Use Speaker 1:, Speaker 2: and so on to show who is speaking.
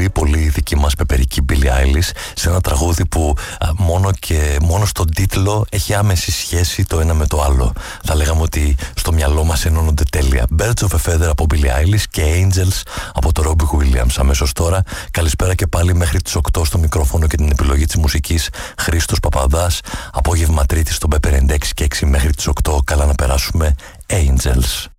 Speaker 1: πολύ δική μας πεπερική Billie Eilish, σε ένα τραγούδι που μόνο στον τίτλο έχει άμεση σχέση το ένα με το άλλο. Θα λέγαμε ότι στο μυαλό μας ενώνονται τέλεια. Birds of a Feather από Billie Eilish και Angels από το Robbie Williams. Αμέσως τώρα, καλησπέρα και πάλι μέχρι τις 8 στο μικρόφωνο και την επιλογή της μουσικής Χρήστος Παπαδάς. Απόγευμα Τρίτη στο Pepper 96 και 6 μέχρι τις 8. Καλά να περάσουμε. Angels.